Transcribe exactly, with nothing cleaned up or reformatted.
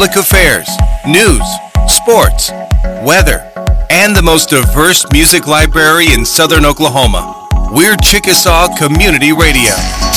public affairs, news, sports, weather, and the most diverse music library in southern Oklahoma. We're Chickasaw Community Radio.